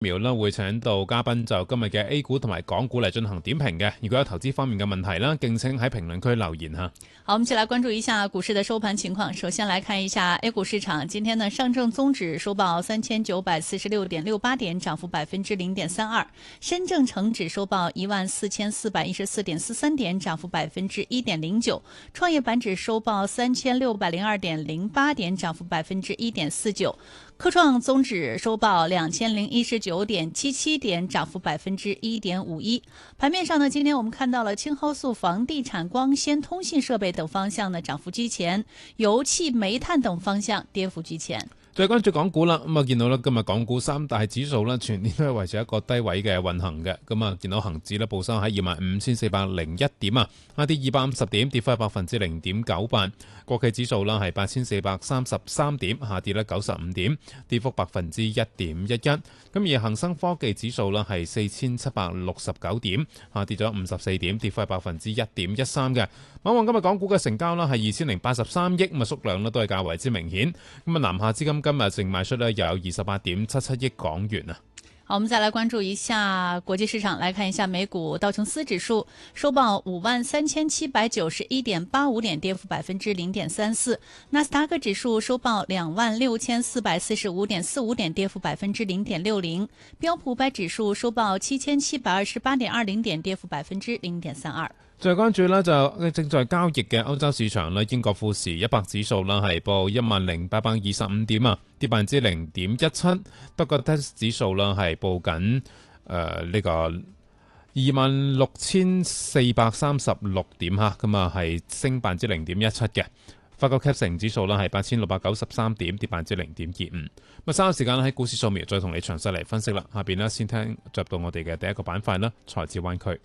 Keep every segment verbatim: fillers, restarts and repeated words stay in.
苗啦會請到嘉賓就今日嘅 A 股同埋港股嚟進行點評嘅。如果有投資方面嘅問題啦，敬請喺評論區留言吓。 好，我們一起來關注一下股市的收盤情況。首先來看一下 A 股市場，今天呢上證綜指收報三千九百四十六點六八點，漲幅百分之零點三二；深證成指收報一萬四千四百一十四點四三點，漲幅百分之一點零九；創業板指收報三千六百零二點零八點，漲幅百分之一點四九。科創綜指收報兩千零一十九點七七點，漲幅百分之一點五一。盤面上呢，今天我們看到了青蒿素、房地產、光纖、通信設備等方向呢漲幅居前，油氣、煤炭等方向跌幅居前。 再關注港股啦，咁啊見到咧今日港股三大指數咧全年都係維持一個低位嘅運行嘅，咁啊見到恒指咧報收喺二萬五千四百零一點啊，下跌二百五十點，跌幅係百分之零點九八。國企指數啦係八千四百三十三點，下跌咧九十五點，跌幅百分之一點一一。咁而恒生科技指數啦係四千七百六十九點，下跌咗五十四點，跌幅係百分之一點一三嘅。望望今日港股嘅成交啦係二千零八十三億，咁啊縮量咧都係較為之明顯。咁啊南下資金今日淨賣出咧又有二十八點七七億港元啊。 好，我們再來關注一下國際市場，來看一下美股道瓊斯指數收報五萬三千七百九十一點八五點，跌幅百分之零點三四；納斯達克指數收報兩萬六千四百四十五點四五點，跌幅百分之零點六零；標普五百指數收報七千七百二十八點二零點，跌幅百分之零點三二。 再關注呢就正在交易嘅歐洲市場呢，英國富時一百指數呢係報一萬零八百二十五點啊，跌百分之零點一七。德國 D A X 指數呢係報緊誒呢個二萬六千四百三十六點嚇，咁啊係升百分之零點一七嘅。法國 C A C 指數呢係八千六百九十三點，跌百分之零點二五。咁稍後時間喺股市掃描再同你詳細嚟分析啦。下邊呢先聽入到我哋嘅第一個板塊啦，財智灣區。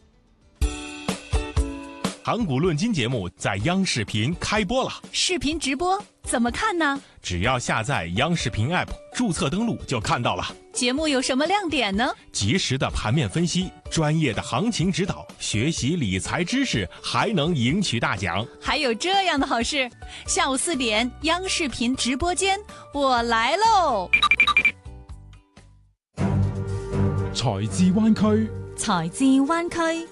港股論金節目在央視頻開播了， 視頻直播怎麼看呢？ 只要下載央視頻 App， 註冊登錄就看到了。 節目有什麼亮點呢？ 及時的盤面分析，專業的行情指導，學習理財知識，還能贏取大獎。 還有這樣的好事，下午四點央視頻直播間，我來嘍！ 財智灣區， 財智灣區。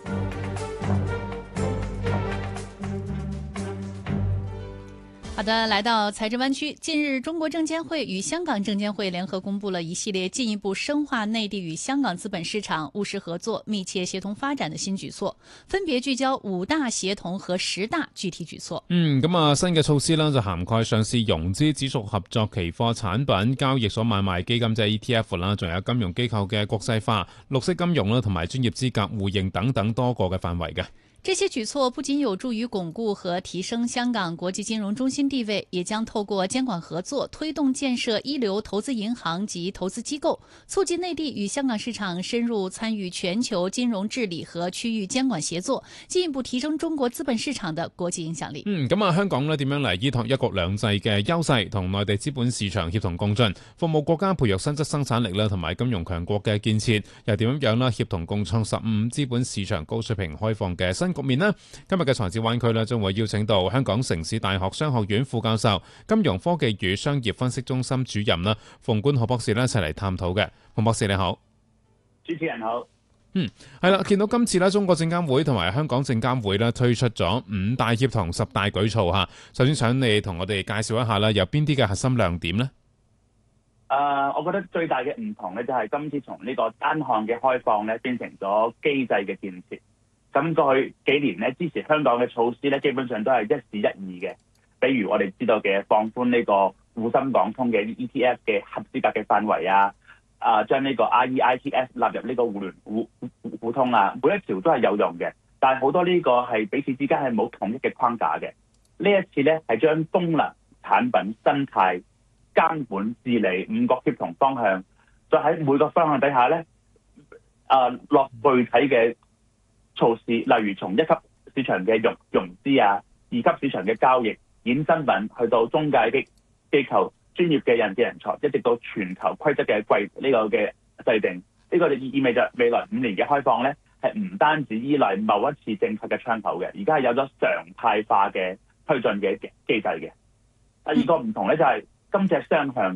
好的，來到財智灣區。近日，中國證監會與香港證監會聯合公布了一系列進一步深化內地與香港資本市場務實合作、密切協同發展的新舉措，分別聚焦五大協同和十大具體舉措。 嗯，咁啊，新嘅措施呢就涵蓋上市融資、指數合作、期貨產品、交易所買賣基金即係 E T F 啦，仲有金融機構嘅國際化、綠色金融啦，同埋專業資格互認等等多個嘅範圍嘅。 這些舉措不僅有助於鞏固和提升香港國際金融中心地位，也將透過監管合作，推動建設一流投資銀行及投資機構，促進內地與香港市場深入參與全球金融治理和區域監管協作，進一步提升中國資本市場的國際影響力。 嗯，咁啊，香港呢點樣嚟依託一國兩制嘅優勢，同內地資本市場協同共進，服務國家培育新質生產力啦，同埋金融強國嘅建設，又點樣樣啦協同共創十五資本市場高水平開放嘅新局面呢？今日嘅財智灣區呢，將會邀請到香港城市大學商學院副教授、金融科技與商業分析中心主任啦，馮冠豪博士呢一齊嚟探討嘅。馮博士你好。 主持人好。 嗯，係啦，見到今次呢，中國證監會同埋香港證監會呢推出咗五大協同十大舉措吓。首先想你同我哋介紹一下啦，有邊啲嘅核心亮點呢？ 誒、呃，我覺得最大嘅唔同呢，就係今次從呢個單項嘅開放呢，變成咗機制嘅建設。咁過去幾年咧，支持香港嘅措施咧，基本上都係一時一二嘅。比如我哋知道嘅放寬呢個滬深港通嘅 E T F 嘅合資格嘅範圍啊，啊將呢個 R E I T S 納入呢個互聯互互通啊，每一條都係有用嘅。但係好多呢個係彼此之間係冇統一嘅框架嘅。呢一次咧係將功能、產品、生態、監管、治理五個協同方向，再喺每個方向底下咧，啊落具體嘅措施，例如從一級市場嘅融融資啊，二級市場嘅交易、衍生品，去到中介嘅機構、專業嘅人嘅人才，一直到全球規則嘅規呢個嘅制定，呢、這個就意味着未來五年嘅開放咧，係唔單止依賴某一次政策嘅窗口嘅，而家係有咗常態化嘅推進嘅機制嘅。第二個唔同咧就係、是、今次係雙向嘅，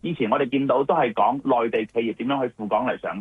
以前我哋見到都係講內地企業點樣去赴港嚟上